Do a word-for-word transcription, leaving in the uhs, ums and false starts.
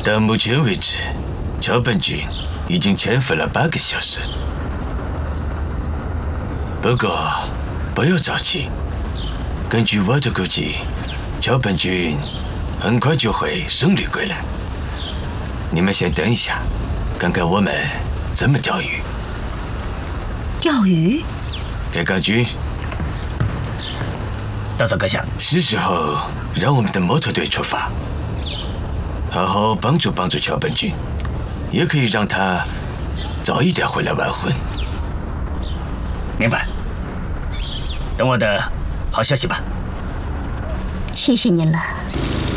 到目前为止，桥本君已经潜伏了八个小时。不过，不要着急。根据我的估计，桥本君很快就会胜利归来。你们先等一下，看看我们怎么钓鱼。 钓鱼？ 铁杆君， 大佐阁下， 是时候让我们的摩托队出发，好好帮助帮助桥本君，也可以让他早一点回来完婚。 明白。等我的好消息吧。 谢谢您了。